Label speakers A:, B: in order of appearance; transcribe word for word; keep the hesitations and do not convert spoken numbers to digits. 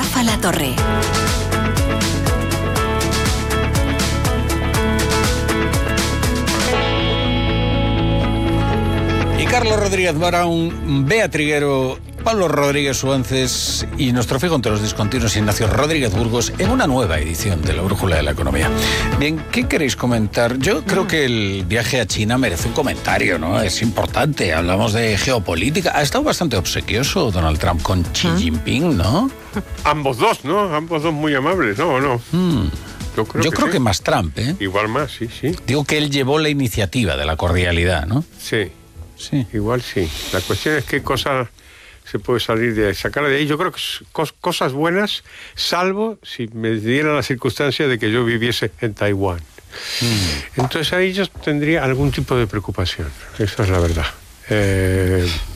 A: Rafa La Torre.
B: Y Carlos Rodríguez Brown, Bea Triguero, Pablo Rodríguez Suances y nuestro fijo entre los discontinuos Ignacio Rodríguez Burgos en una nueva edición de La Brújula de la Economía. Bien, ¿qué queréis comentar? Yo creo que el viaje a China merece un comentario, ¿no? Es importante, hablamos de geopolítica. Ha estado bastante obsequioso Donald Trump con Xi Jinping, ¿no?
C: Ambos dos, ¿no? Ambos dos muy amables, ¿no? ¿O no?
B: Mm.
C: Yo creo,
B: Yo
C: que,
B: creo
C: sí.
B: que más Trump, ¿eh?
C: Igual más, sí, sí.
B: Digo que él llevó la iniciativa de la cordialidad, ¿no?
C: Sí.
B: Sí.
C: Igual sí. La cuestión es qué cosa se puede salir de sacar de ahí. Yo creo que cos, cosas buenas, salvo si me diera la circunstancia de que yo viviese en Taiwán. Mm. Entonces ahí yo tendría algún tipo de preocupación. Esa es la verdad. Eh,